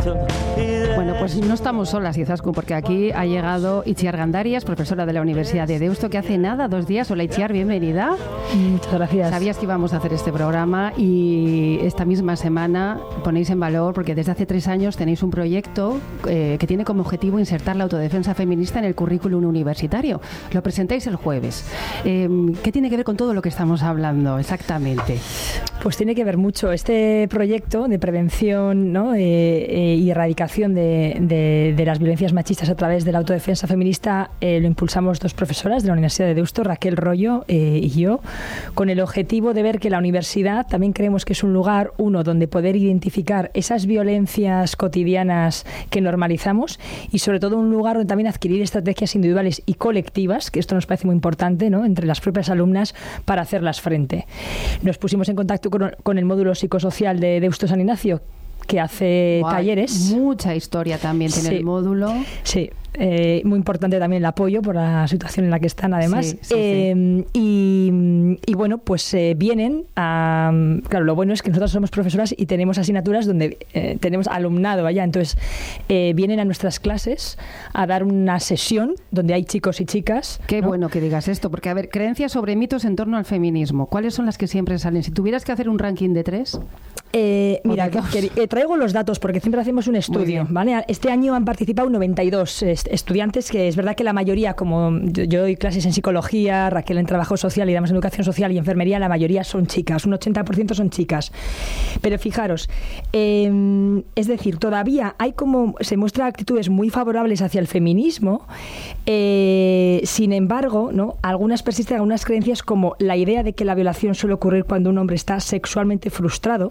Bueno, pues no estamos solas, Izaskun, porque aquí ha llegado Itziar Gandarias, profesora de la Universidad de Deusto, que hace nada, 2 días. Hola, Itziar, bienvenida. Muchas gracias. Sabías que íbamos a hacer este programa y esta misma semana ponéis en valor, porque desde hace 3 años tenéis un proyecto que tiene como objetivo insertar la autodefensa feminista en el currículum universitario. Lo presentáis el jueves. ¿Qué tiene que ver con todo lo que estamos hablando exactamente? Pues tiene que ver mucho. Este proyecto de prevención, ¿no? Y erradicación de las violencias machistas a través de la autodefensa feminista lo impulsamos 2 profesoras de la Universidad de Deusto, Raquel Rollo y yo, con el objetivo de ver que la universidad también creemos que es un lugar, donde poder identificar esas violencias cotidianas que normalizamos y sobre todo un lugar donde también adquirir estrategias individuales y colectivas, que esto nos parece muy importante, ¿no? Entre las propias alumnas para hacerlas frente. Nos pusimos en contacto con el módulo psicosocial de Deusto San Ignacio, que hace talleres. Mucha historia también tiene el módulo. Sí. Muy importante también el apoyo por la situación en la que están, además. Sí. Y bueno, pues vienen a... Claro, lo bueno es que nosotros somos profesoras y tenemos asignaturas donde tenemos alumnado allá. Entonces, vienen a nuestras clases a dar una sesión donde hay chicos y chicas. Qué bueno que digas esto, porque, a ver, creencias sobre mitos en torno al feminismo. ¿Cuáles son las que siempre salen? Si tuvieras que hacer un ranking de 3... mira, traigo los datos porque siempre hacemos un estudio, ¿vale? Este año han participado 92 estudiantes, que es verdad que la mayoría, como yo doy clases en psicología, Raquel en trabajo social y damos educación social y enfermería, la mayoría son chicas, un 80% son chicas. Pero fijaros, es decir, todavía hay se muestran actitudes muy favorables hacia el feminismo, sin embargo, ¿no? Persisten algunas creencias como la idea de que la violación suele ocurrir cuando un hombre está sexualmente frustrado,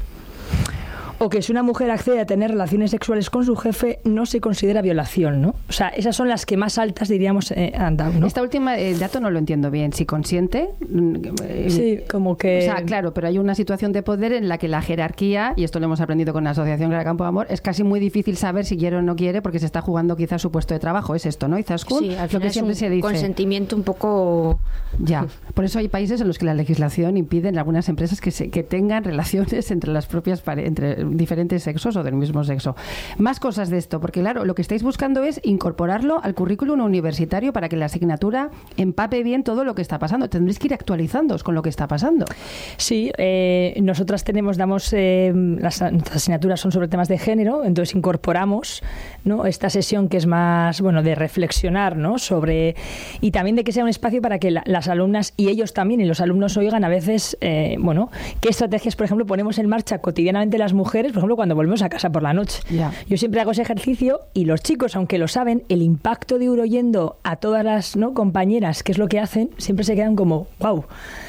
o que si una mujer accede a tener relaciones sexuales con su jefe no se considera violación, ¿no? O sea, esas son las que más altas, diríamos, han dado, ¿no? Esta última dato no lo entiendo bien. Si consciente... Sí, como que... O sea, claro, pero hay una situación de poder en la que la jerarquía, y esto lo hemos aprendido con la Asociación Clara Campo de Amor, es casi muy difícil saber si quiere o no quiere porque se está jugando quizás su puesto de trabajo. Es esto, ¿no? Izaskun, sí, al lo que siempre se dice. Consentimiento un poco... Ya, por eso hay países en los que la legislación impide en algunas empresas que tengan relaciones entre las propias entre diferentes sexos o del mismo sexo. Más cosas de esto, porque claro, lo que estáis buscando es incorporarlo al currículum universitario para que la asignatura empape bien todo lo que está pasando. Tendréis que ir actualizándoos con lo que está pasando. Sí, nosotras nuestras asignaturas son sobre temas de género, entonces incorporamos, ¿no? Esta sesión que es más, de reflexionar, ¿no? Sobre, y también de que sea un espacio para que las alumnas y ellos también y los alumnos oigan a veces, qué estrategias, por ejemplo, ponemos en marcha cotidianamente las mujeres, por ejemplo, cuando volvemos a casa por la noche. Yeah. Yo siempre hago ese ejercicio y los chicos, aunque lo saben, el impacto de ir oyendo a todas las compañeras qué es lo que hacen, siempre se quedan como, wow.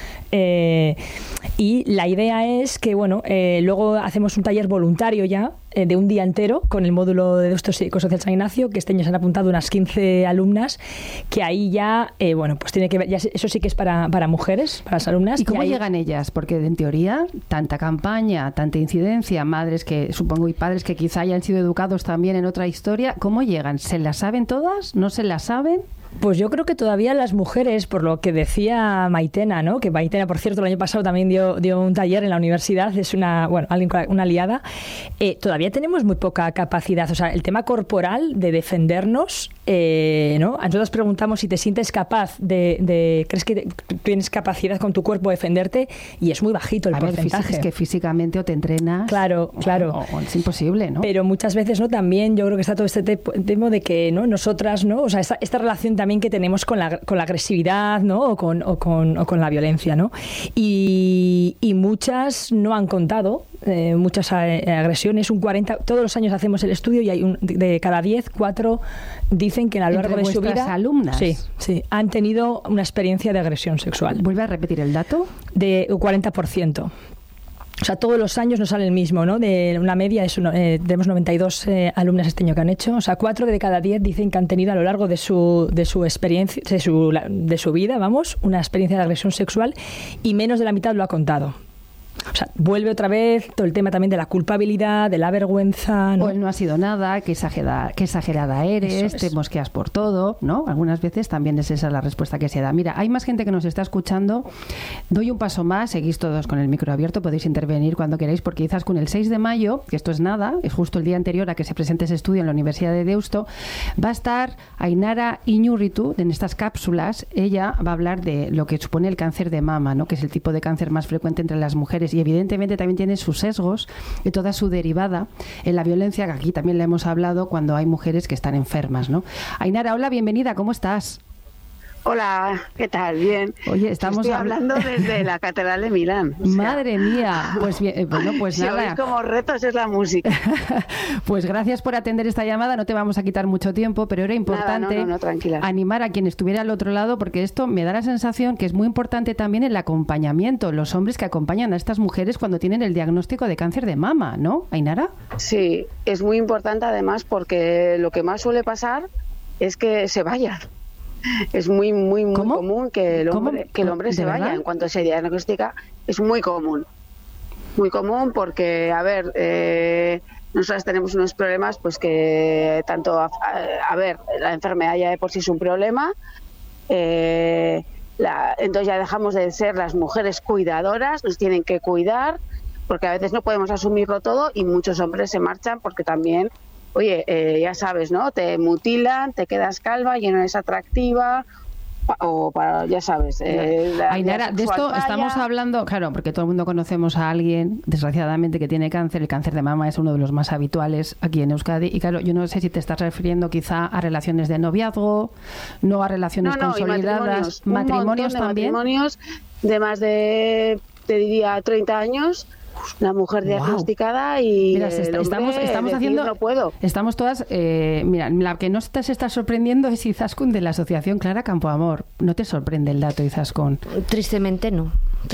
Y la idea es que, luego hacemos un taller voluntario ya, de un día entero, con el módulo de Deusto Psicosocial San Ignacio, que este año se han apuntado unas 15 alumnas, que ahí ya, pues tiene que ver, ya eso sí que es para mujeres, para las alumnas. ¿Y cómo llegan ellas? Porque en teoría, tanta campaña, tanta incidencia, madres que, supongo, y padres que quizá hayan sido educados también en otra historia, ¿cómo llegan? ¿Se las saben todas? ¿No se las saben? Pues yo creo que todavía las mujeres, por lo que decía Maitena, ¿no? Que Maitena, por cierto, el año pasado también dio un taller en la universidad, es una aliada, todavía tenemos muy poca capacidad. O sea, el tema corporal de defendernos, ¿no? Nosotros preguntamos si te sientes capaz ¿crees que tienes capacidad con tu cuerpo de defenderte? Y es muy bajito el porcentaje. Es que físicamente o te entrenas... Claro. O es imposible, ¿no? Pero muchas veces, ¿no? También yo creo que está todo este tema de que, ¿no? Nosotras, ¿no? O sea, esta relación también que tenemos con la agresividad, ¿no? o con la violencia, ¿no? Y muchas no han contado, muchas agresiones, un 40%, todos los años hacemos el estudio y hay de cada 10, 4 dicen que a lo largo de su vida, alumnas, sí, han tenido una experiencia de agresión sexual. ¿Vuelve a repetir el dato? De 40%. O sea, todos los años nos sale el mismo, ¿no? De una media, tenemos 92 alumnas este año que han hecho. O sea, 4 de cada 10 dicen que han tenido a lo largo de su experiencia, de su vida, una experiencia de agresión sexual, y menos de la mitad lo ha contado. O sea, vuelve otra vez todo el tema también de la culpabilidad, de la vergüenza, ¿no? O el no ha sido nada, qué exagerada eres, te mosqueas por todo, ¿no? Algunas veces también es esa la respuesta que se da. Mira, hay más gente que nos está escuchando. Doy un paso más, seguís todos con el micro abierto, podéis intervenir cuando queráis, porque Izaskun, el 6 de mayo, que esto es nada, es justo el día anterior a que se presente ese estudio en la Universidad de Deusto, va a estar Ainara Iñurritu en estas cápsulas. Ella va a hablar de lo que supone el cáncer de mama, ¿no? Que es el tipo de cáncer más frecuente entre las mujeres y evidentemente también tiene sus sesgos y toda su derivada en la violencia, que aquí también le hemos hablado cuando hay mujeres que están enfermas, ¿no? Ainara, hola, bienvenida, ¿cómo estás? Hola, ¿qué tal? Bien. Oye, estamos hablando desde la Catedral de Milán. Madre mía, pues bien, bueno, pues nada. Si oís como retos es la música. Pues gracias por atender esta llamada, no te vamos a quitar mucho tiempo, pero era importante animar a quien estuviera al otro lado, porque esto me da la sensación que es muy importante también el acompañamiento, los hombres que acompañan a estas mujeres cuando tienen el diagnóstico de cáncer de mama, ¿no, Ainara? Sí, es muy importante además porque lo que más suele pasar es que se vayan. Es muy común que el hombre se vaya en cuanto se diagnostica. Es muy común porque, a ver, nosotras tenemos unos problemas, pues que tanto, a ver, la enfermedad ya de por sí es un problema, entonces ya dejamos de ser las mujeres cuidadoras, nos tienen que cuidar, porque a veces no podemos asumirlo todo y muchos hombres se marchan porque también... Oye, ya sabes, ¿no? Te mutilan, te quedas calva, ya no eres atractiva, ya sabes. Ainara, de esto estamos hablando, claro, porque todo el mundo conocemos a alguien, desgraciadamente, que tiene cáncer. El cáncer de mama es uno de los más habituales aquí en Euskadi. Y claro, yo no sé si te estás refiriendo quizá a relaciones de noviazgo, no a relaciones consolidadas, matrimonios también. Matrimonios de más de, te diría, 30 años. La mujer diagnosticada y mira, estamos haciendo, no puedo. Estamos todas, mira, la que no se está sorprendiendo es Izaskun de la Asociación Clara Campoamor. ¿No te sorprende el dato, Izaskun? Tristemente no,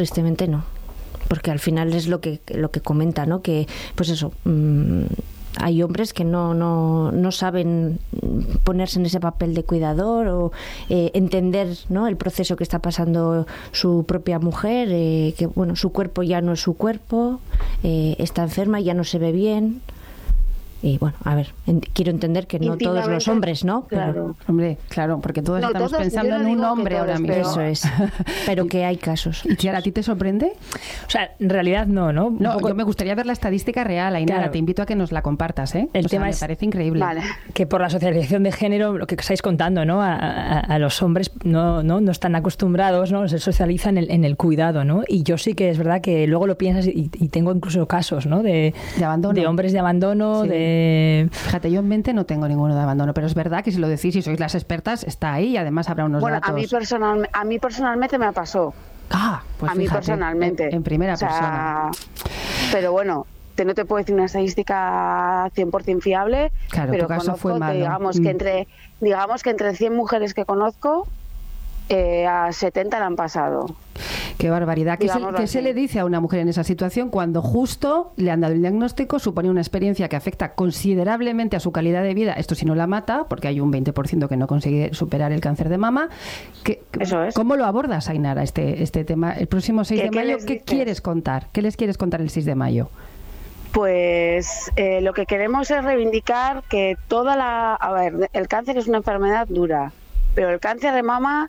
porque al final es lo que comenta, ¿no? Que pues eso, hay hombres que no saben ponerse en ese papel de cuidador o entender, ¿no?, el proceso que está pasando su propia mujer, que bueno, su cuerpo ya no es su cuerpo, está enferma, ya no se ve bien. Y bueno, a ver, quiero entender que no todos los hombres, ¿no? Claro. Hombre, claro, porque todos estamos pensando en un hombre ahora mismo. Eso es, pero que hay casos. ¿Y Chiara, a ti te sorprende? O sea, en realidad no. No, yo me gustaría ver la estadística real, Ainara, claro. Te invito a que nos la compartas, ¿eh? El tema me parece increíble. Vale. Que por la socialización de género, lo que estáis contando, ¿no? A los hombres no están acostumbrados, ¿no? Se socializan en el cuidado, ¿no? Y yo sí que es verdad que luego lo piensas y tengo incluso casos, ¿no? De abandono. De hombres de abandono, sí. Fíjate, yo en mente no tengo ninguno de abandono, pero es verdad que si lo decís y sois las expertas, está ahí y además habrá unos datos. A mí personalmente me pasó. Pues a mí personalmente. En primera persona. Pero bueno, no te puedo decir una estadística 100% fiable, claro, pero tu caso conozco, fue malo. Digamos que entre 100 mujeres que conozco, a 70 la han pasado. Qué barbaridad. ¿Qué se le dice a una mujer en esa situación cuando justo le han dado el diagnóstico, supone una experiencia que afecta considerablemente a su calidad de vida? Esto si no la mata, porque hay un 20% que no consigue superar el cáncer de mama. Eso es. ¿Cómo lo abordas, Ainara, este tema? El próximo 6 de mayo, ¿qué quieres contar? ¿Qué les quieres contar el 6 de mayo? Pues lo que queremos es reivindicar que a ver, el cáncer es una enfermedad dura, pero el cáncer de mama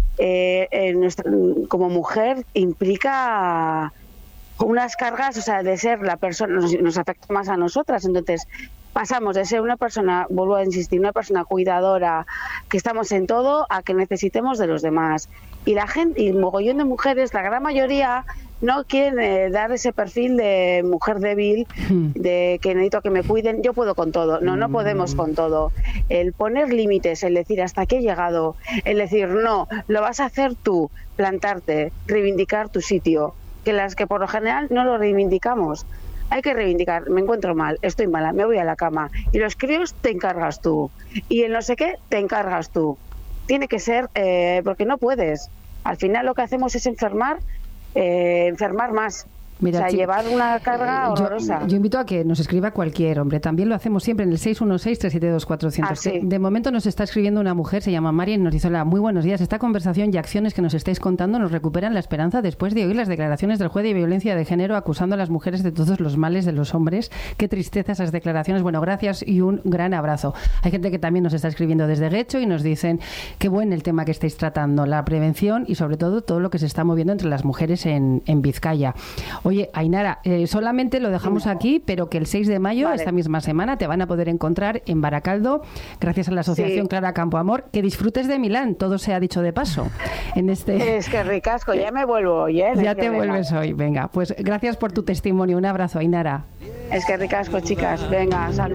como mujer implica unas cargas, o sea, de ser la persona, nos afecta más a nosotras, entonces pasamos de ser una persona, vuelvo a insistir, una persona cuidadora, que estamos en todo, a que necesitemos de los demás. Y la gente, y mogollón de mujeres, la gran mayoría, no quieren dar ese perfil de mujer débil, de que necesito que me cuiden, yo puedo con todo. No podemos con todo. El poner límites, el decir hasta aquí he llegado, el decir no, lo vas a hacer tú, plantarte, reivindicar tu sitio, que las que por lo general no lo reivindicamos. Hay que reivindicar, me encuentro mal, estoy mala, me voy a la cama. Y los críos te encargas tú. Y el no sé qué te encargas tú. Tiene que ser, porque no puedes. Al final lo que hacemos es enfermar más. Mira, o sea, llevar una carga horrorosa. Yo invito a que nos escriba cualquier hombre. También lo hacemos siempre en el 616-372-400. Sí. De momento nos está escribiendo una mujer, se llama Mari, y nos dice: hola, muy buenos días. Esta conversación y acciones que nos estáis contando nos recuperan la esperanza después de oír las declaraciones del juez de violencia de género acusando a las mujeres de todos los males de los hombres. Qué tristeza esas declaraciones. Bueno, gracias y un gran abrazo. Hay gente que también nos está escribiendo desde Guecho y nos dicen qué buen el tema que estáis tratando, la prevención y sobre todo lo que se está moviendo entre las mujeres en Vizcaya. Oye, Ainara, solamente lo dejamos aquí, pero que el 6 de mayo, vale, esta misma semana, te van a poder encontrar en Baracaldo, gracias a la Asociación Clara Campoamor. Que disfrutes de Milán, todo se ha dicho de paso. Es que ricasco, ya me vuelvo hoy, ¿eh? Ya te vuelves hoy, venga. Pues gracias por tu testimonio, un abrazo, Ainara. Es que ricasco, chicas, venga, salud.